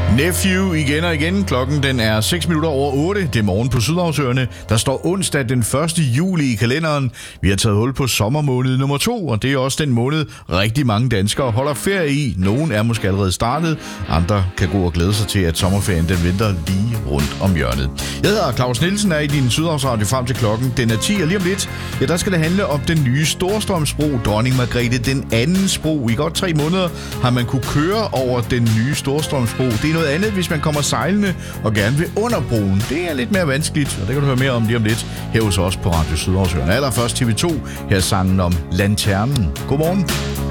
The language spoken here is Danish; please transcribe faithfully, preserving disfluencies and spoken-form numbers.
Nephew igen og igen. Klokken den er seks minutter over otte. Det er morgen på Sydhavsøerne. Der står onsdag den første juli i kalenderen. Vi har taget hul på sommermåned nummer to, og det er også den måned, rigtig mange danskere holder ferie i. Nogle er måske allerede startet. Andre kan gå og glæde sig til, at sommerferien den venter lige rundt om hjørnet. Jeg hedder Claus Nielsen, er i din Sydhavsradio frem til klokken. Den er ti, og lige om lidt, ja, der skal det handle om den nye Storstrømsbro. Dronning Margrethe den andens bro. I godt tre månder har man kunne køre over den nye Storstrømsbro. Det er noget andet, hvis man kommer sejlende og gerne vil under broen. Det er lidt mere vanskeligt, og det kan du høre mere om lige om lidt her hos os på Radio Sydhavsøerne. Allerførst T V to, her sangen om Lanternen. Godmorgen.